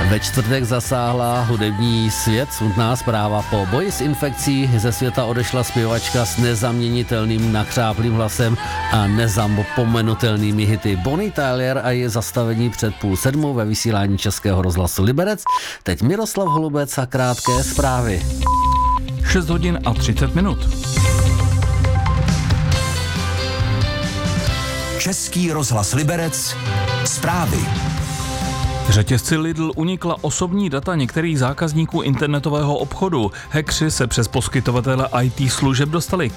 Ve čtvrtek zasáhla hudební svět smutná zpráva. Po boji s infekcí ze světa odešla zpěvačka s nezaměnitelným nakřáplým hlasem a nezapomenutelnými hity Bonnie Tyler a je zastavení před 6:30 ve vysílání Českého rozhlasu Liberec. Teď Miroslav Holubec a krátké zprávy. 6 hodin a 30 minut. Český rozhlas Liberec, zprávy. Řetězci Lidl unikla osobní data některých zákazníků internetového obchodu. Hackři se přes poskytovatele IT služeb dostali